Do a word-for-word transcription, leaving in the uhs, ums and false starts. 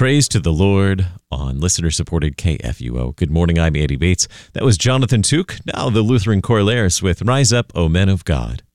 Praise to the Lord on listener-supported K F U O. Good morning, I'm Andy Bates. That was Jonathan Tuke, now the Lutheran Choraleros with Rise Up, O Men of God.